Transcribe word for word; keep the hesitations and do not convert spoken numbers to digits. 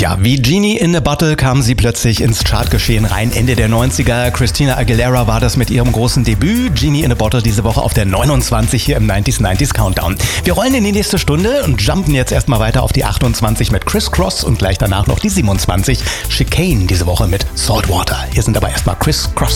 Ja, wie Genie in a Bottle kam sie plötzlich ins Chartgeschehen rein. Ende der neunziger. Christina Aguilera war das mit ihrem großen Debüt. Genie in a Bottle diese Woche auf der neunundzwanzig hier im neunziger neunziger Countdown. Wir rollen in die nächste Stunde und jumpen jetzt erstmal weiter auf die achtundzwanzig mit Criss Cross und gleich danach noch die siebenundzwanzig. Chicane diese Woche mit Saltwater. Hier sind aber erstmal Criss Cross.